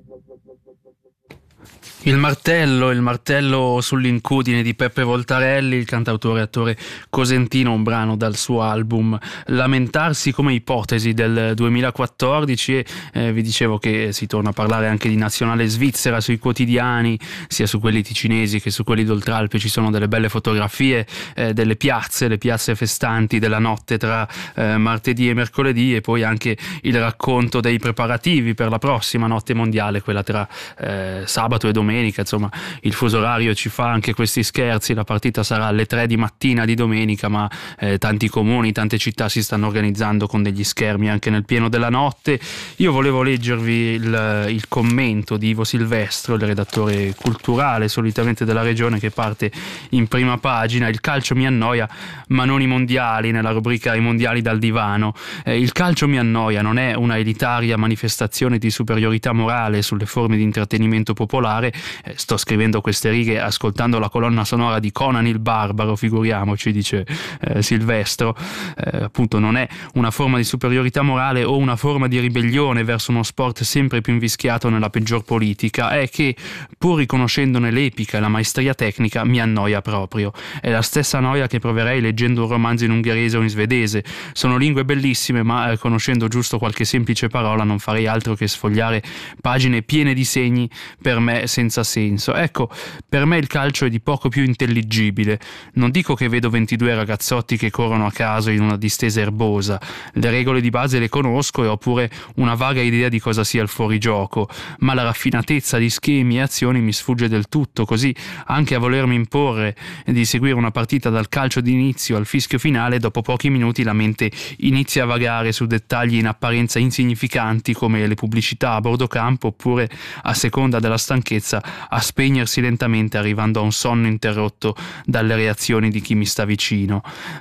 Il martello sull'incudine di Peppe Voltarelli, il cantautore e attore cosentino, un brano dal suo album Lamentarsi come ipotesi del 2014. E vi dicevo che si torna a parlare anche di nazionale svizzera sui quotidiani, sia su quelli ticinesi che su quelli d'Oltralpe. Ci sono delle belle fotografie delle piazze, le piazze festanti della notte tra martedì e mercoledì, e poi anche il racconto dei preparativi per la prossima notte mondiale, quella tra sabato e domenica. Insomma, il fuso orario ci fa anche questi scherzi. La partita sarà alle 3 di mattina di domenica, ma tanti comuni, tante città si stanno organizzando con degli schermi anche nel pieno della notte. Io volevo leggervi il commento di Ivo Silvestro, il redattore culturale solitamente della regione, che parte in prima pagina: il calcio mi annoia, ma non i mondiali, nella rubrica I mondiali dal divano. Il calcio mi annoia non è una elitaria manifestazione di superiorità morale sulle forme di intrattenimento popolare. Sto scrivendo queste righe ascoltando la colonna sonora di Conan il Barbaro, figuriamoci, dice Silvestro. Appunto, non è una forma di superiorità morale o una forma di ribellione verso uno sport sempre più invischiato nella peggior politica, è che, pur riconoscendone l'epica e la maestria tecnica, mi annoia proprio. È la stessa noia che proverei leggendo un romanzo in ungherese o in svedese. Sono lingue bellissime, ma conoscendo giusto qualche semplice parola non farei altro che sfogliare pagine piene di segni per me senza senso. Ecco, per me il calcio è di poco più intelligibile. Non dico che vedo 22 ragazzotti che corrono a caso in una distesa erbosa. Le regole di base le conosco e ho pure una vaga idea di cosa sia il fuorigioco, ma la raffinatezza di schemi e azioni mi sfugge del tutto, così anche a volermi imporre di seguire una partita dal calcio d'inizio al fischio finale, dopo pochi minuti la mente inizia a vagare su dettagli in apparenza insignificanti come le pubblicità a bordo campo, oppure, a seconda della stanchezza, a spegnersi lentamente, arrivando a un sonno interrotto dalle reazioni di chi mi sta vicino.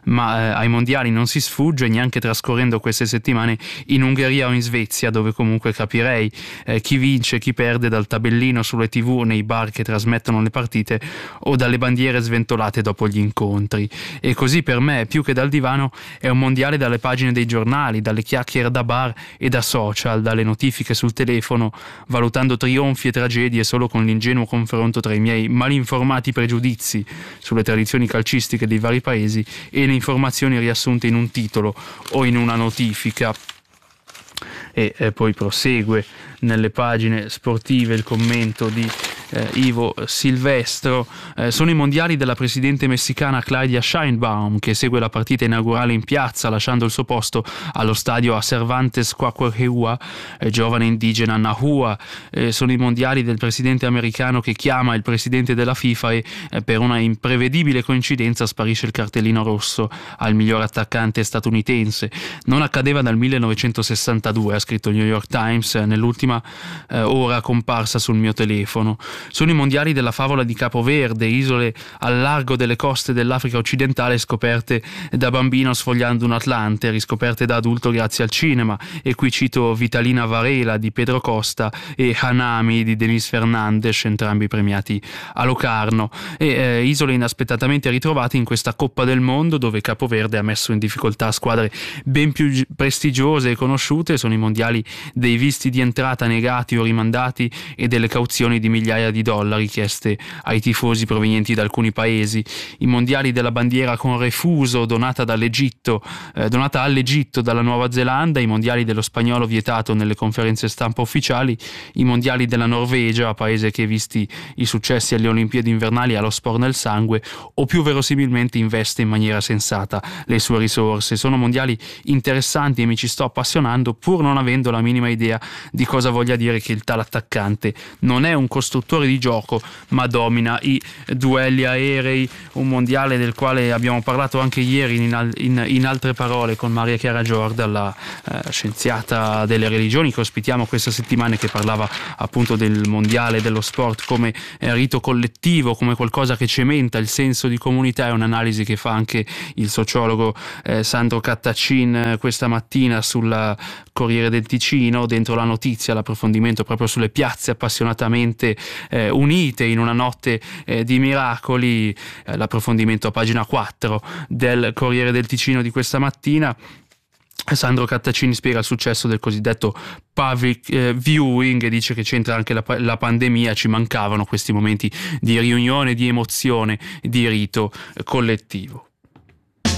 Ma ai mondiali non si sfugge, neanche trascorrendo queste settimane in Ungheria o in Svezia, dove comunque capirei chi vince, chi perde dal tabellino sulle TV nei bar che trasmettono le partite o dalle bandiere sventolate dopo gli incontri. E così per me, più che dal divano, è un mondiale dalle pagine dei giornali, dalle chiacchiere da bar e da social, dalle notifiche sul telefono, valutando trionfi e tragedie solo con l'ingenuo confronto tra i miei malinformati pregiudizi sulle tradizioni calcistiche dei vari paesi e le informazioni riassunte in un titolo o in una notifica. E poi prosegue nelle pagine sportive il commento di Ivo Silvestro. Sono i mondiali della presidente messicana Claudia Sheinbaum, che segue la partita inaugurale in piazza, lasciando il suo posto allo stadio a Cervantes Quaquehua, giovane indigena Nahua. Sono i mondiali del presidente americano che chiama il presidente della FIFA e per una imprevedibile coincidenza sparisce il cartellino rosso al miglior attaccante statunitense. Non accadeva dal 1962, ha scritto il New York Times nell'ultima ora comparsa sul mio telefono. Sono i mondiali della favola di Capoverde, isole al largo delle coste dell'Africa occidentale, scoperte da bambino sfogliando un Atlante, riscoperte da adulto grazie al cinema. E qui cito Vitalina Varela di Pedro Costa e Hanami di Denis Fernandes, entrambi premiati a Locarno. E isole inaspettatamente ritrovate in questa Coppa del Mondo, dove Capoverde ha messo in difficoltà squadre ben più prestigiose e conosciute. Sono i mondiali dei visti di entrata negati o rimandati e delle cauzioni di migliaia di dollari chieste ai tifosi provenienti da alcuni paesi. I mondiali della bandiera con refuso donata all'Egitto dalla Nuova Zelanda, i mondiali dello spagnolo vietato nelle conferenze stampa ufficiali, i mondiali della Norvegia, paese che, visti i successi alle Olimpiadi invernali, ha lo sport nel sangue o più verosimilmente investe in maniera sensata le sue risorse. Sono mondiali interessanti e mi ci sto appassionando, pur non avendo la minima idea di cosa voglia dire che il tal attaccante non è un costruttore di gioco, ma domina i duelli aerei. Un mondiale del quale abbiamo parlato anche ieri in altre parole con Maria Chiara Giorda, la scienziata delle religioni che ospitiamo questa settimana, che parlava appunto del mondiale dello sport come rito collettivo, come qualcosa che cementa il senso di comunità. È un'analisi che fa anche il sociologo Sandro Cattacin questa mattina sulla Corriere del Ticino, dentro la notizia, l'approfondimento proprio sulle piazze appassionatamente unite in una notte di miracoli, l'approfondimento a pagina 4 del Corriere del Ticino di questa mattina. Sandro Cattacini spiega il successo del cosiddetto public viewing e dice che c'entra anche la pandemia, ci mancavano questi momenti di riunione, di emozione, di rito collettivo.